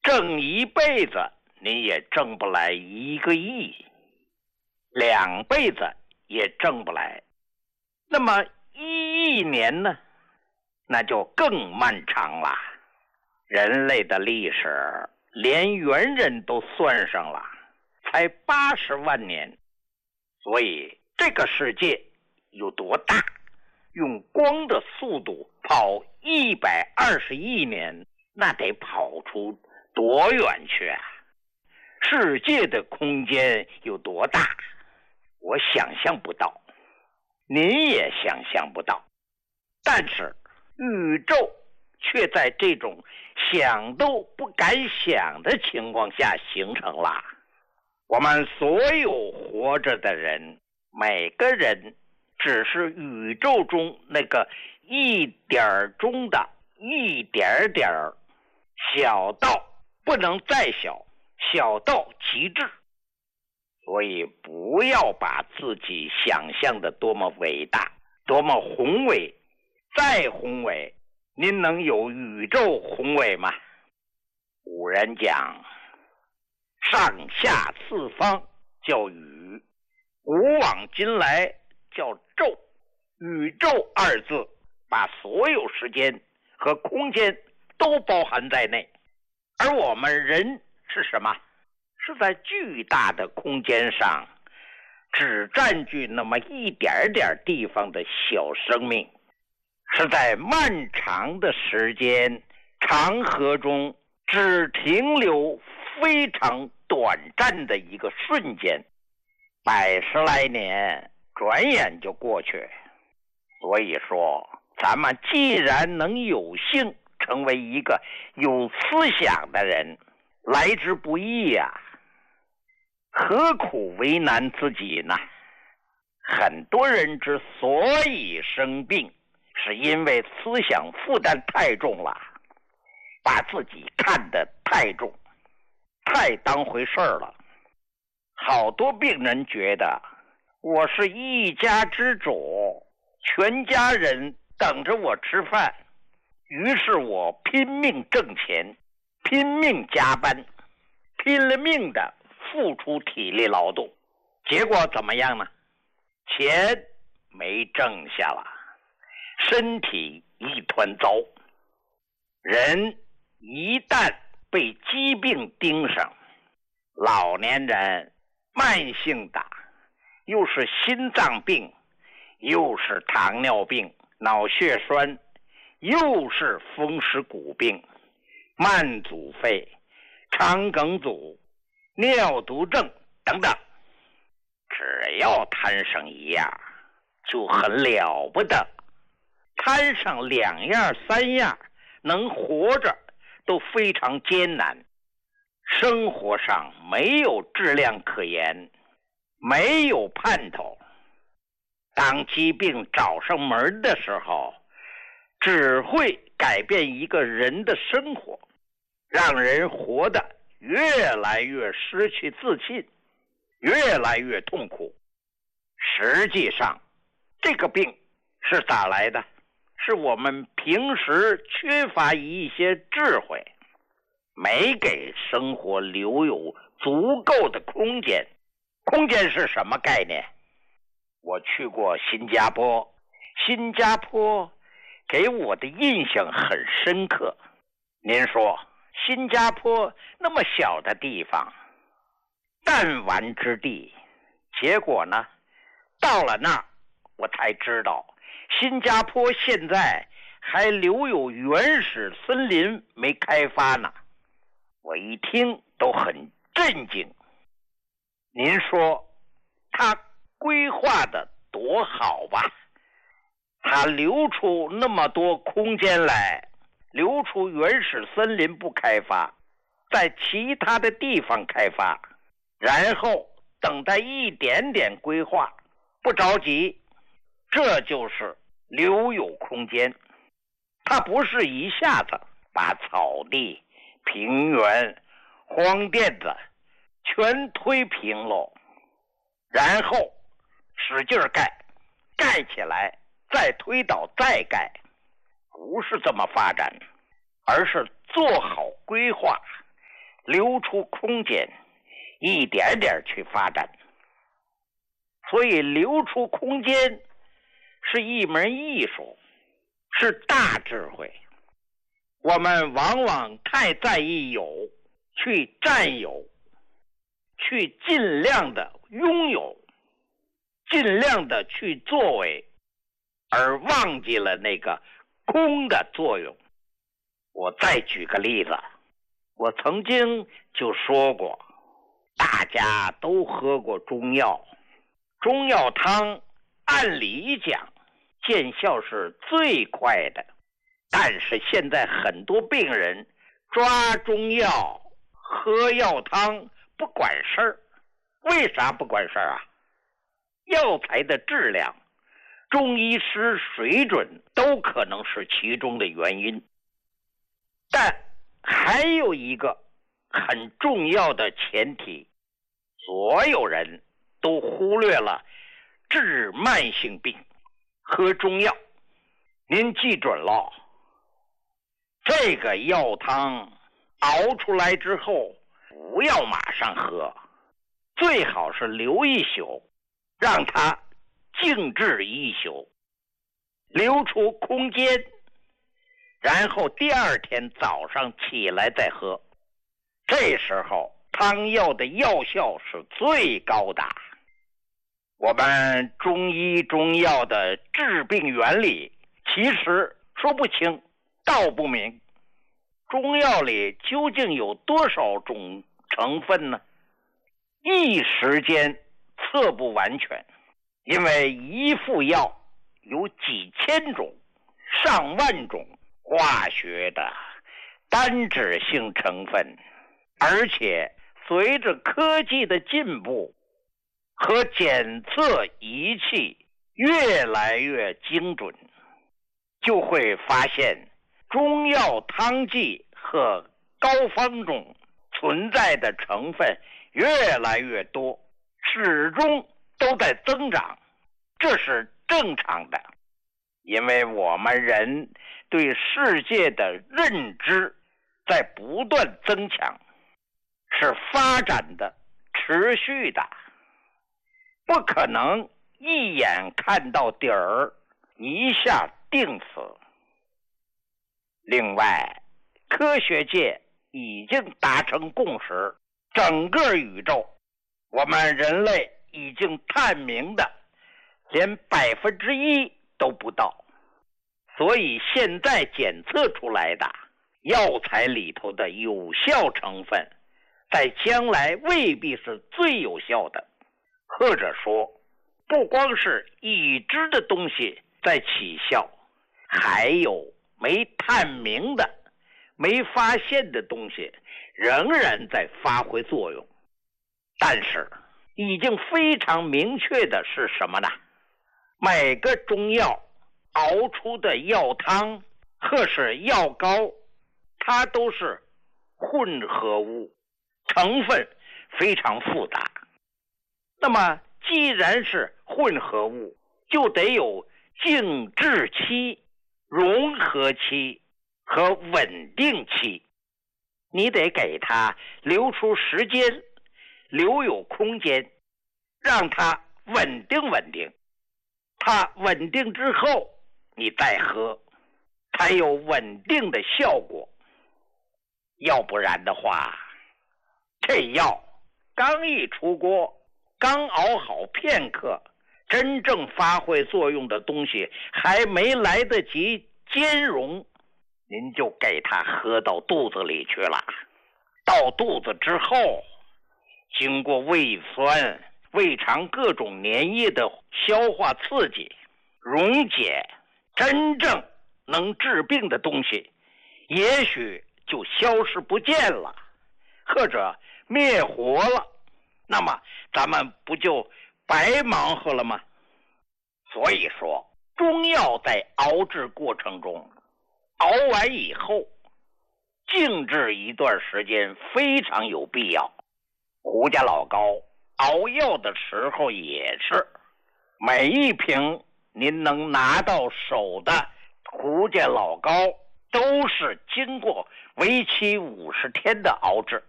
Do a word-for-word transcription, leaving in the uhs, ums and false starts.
挣一辈子你也挣不来一个亿，两辈子也挣不来。那么一亿年呢，那就更漫长了。人类的历史连猿人都算上了，才八十万年。所以这个世界有多大，用光的速度跑一百二十亿年，那得跑出多远去啊？世界的空间有多大，我想象不到，您也想象不到。但是宇宙却在这种想都不敢想的情况下形成了。我们所有活着的人，每个人只是宇宙中那个一点中的一点点，小到不能再小，小到极致。所以不要把自己想象的多么伟大，多么宏伟。再宏伟，您能有宇宙宏伟吗？古人讲上下四方叫宇，古往今来叫宙。宇宙二字把所有时间和空间都包含在内。而我们人是什么？是在巨大的空间上只占据那么一点点地方的小生命，是在漫长的时间长河中只停留非常短暂的一个瞬间，百十来年转眼就过去。所以说咱们既然能有幸成为一个有思想的人，来之不易呀、啊，何苦为难自己呢？很多人之所以生病，是因为思想负担太重了，把自己看得太重，太当回事了。好多病人觉得我是一家之主，全家人等着我吃饭，于是我拼命挣钱，拼命加班，拼了命的付出体力劳动，结果怎么样呢？钱没挣下了，身体一团糟。人一旦被疾病盯上，老年人慢性的，又是心脏病，又是糖尿病、脑血栓，又是风湿骨病、慢阻肺、肠梗阻、尿毒症等等，只要摊上一样就很了不得，摊上两样三样，能活着都非常艰难。生活上没有质量可言，没有盼头。当疾病找上门的时候，只会改变一个人的生活，让人活得越来越失去自信，越来越痛苦。实际上这个病是咋来的？是我们平时缺乏一些智慧，没给生活留有足够的空间。空间是什么概念？我去过新加坡，新加坡给我的印象很深刻。您说新加坡那么小的地方，弹丸之地，结果呢，到了那儿我才知道新加坡现在还留有原始森林没开发呢。我一听都很震惊。您说他规划的多好吧？他留出那么多空间来，留出原始森林不开发，在其他的地方开发，然后等待一点点规划，不着急。这就是留有空间。他不是一下子把草地、平原、荒甸子全推平喽，然后使劲盖，盖起来再推倒再盖，不是这么发展，而是做好规划， 留出空间，一点点去发展。所以留出空间是一门艺术，是大智慧。我们往往太在意有，去占有，去尽量的拥有，尽量的去作为，而忘记了那个空的作用。我再举个例子，我曾经就说过，大家都喝过中药，中药汤按理讲见效是最快的，但是现在很多病人抓中药喝药汤不管事儿。为啥不管事儿啊？药材的质量、中医师水准都可能是其中的原因。但还有一个很重要的前提，所有人都忽略了治慢性病喝中药。您记准了，这个药汤熬出来之后不要马上喝，最好是留一宿，让它静置一宿，留出空间，然后第二天早上起来再喝。这时候汤药的药效是最高的。我们中医中药的治病原理其实说不清道不明，中药里究竟有多少种成分呢？一时间测不完全，因为一副药有几千种、上万种化学的单质性成分，而且随着科技的进步和检测仪器越来越精准，就会发现中药汤剂和膏方中存在的成分越来越多，始终都在增长，这是正常的。因为我们人对世界的认知在不断增强，是发展的、持续的，不可能一眼看到底儿，一下定死。另外，科学界已经达成共识，整个宇宙，我们人类已经探明的连百分之一都不到。所以现在检测出来的药材里头的有效成分，在将来未必是最有效的，或者说不光是已知的东西在起效，还有没探明的、没发现的东西仍然在发挥作用。但是已经非常明确的是什么呢？每个中药熬出的药汤或是药膏，它都是混合物，成分非常复杂。那么既然是混合物，就得有静置期、融合期和稳定期，你得给它留出时间，留有空间，让它稳定稳定。它稳定之后你再喝，才有稳定的效果。要不然的话，这药刚一出锅，刚熬好片刻，真正发挥作用的东西还没来得及兼容，您就给它喝到肚子里去了。到肚子之后，经过胃酸、胃肠各种粘液的消化刺激，溶解，真正能治病的东西也许就消失不见了，或者灭活了，那么咱们不就白忙活了吗？所以说，中药在熬制过程中，熬完以后静置一段时间非常有必要。胡家老高熬药的时候也是，每一瓶您能拿到手的胡家老高都是经过为期五十天的熬制。